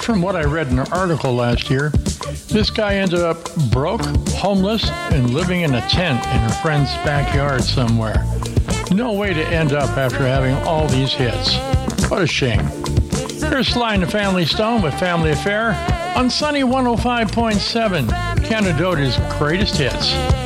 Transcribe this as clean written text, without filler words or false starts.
From what I read in an article last year, this guy ended up broke, homeless, and living in a tent in a friend's backyard somewhere. No way to end up after having all these hits. What a shame. Here's Sly and the Family Stone with Family Affair on Sunny 105.7, Canadota's greatest hits.